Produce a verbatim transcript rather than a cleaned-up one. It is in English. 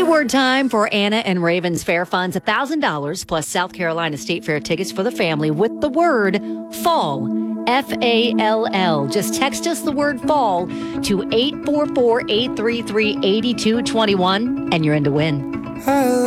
Keyword time for Anna and Raven's Fair Funds. one thousand dollars plus South Carolina State Fair tickets for the family with the word fall. F A L L. Just text us the word fall to eight four four, eight three three, eight two two one and you're in to win.